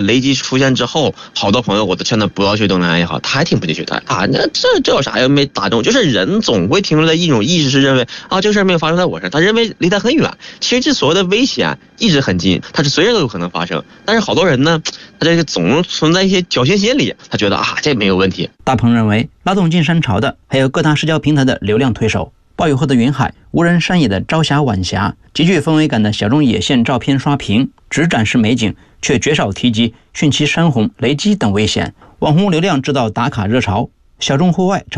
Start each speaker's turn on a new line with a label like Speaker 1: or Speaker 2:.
Speaker 1: 雷击出现之后，好多朋友我都劝他不要去东南亚也好，他还挺不进去的啊。那这有啥又没打中？就是人总会停留在一种意识，是认为啊这个事儿没有发生在我身上，他认为离他很远。其实这所谓的危险一直很近，它是随时都有可能发生。但是好多人呢，他这个总存在一些侥幸心理，他觉得啊这没有问题。
Speaker 2: 大鹏认为，拉动晋山潮的还有各大社交平台的流量推手。暴雨后的云海，无人山野的朝霞晚霞，极具氛围感的小众野线照片刷屏，只展示美景，却绝少提及汛期山洪、雷击等危险。网红流量制造打卡热潮，小众户外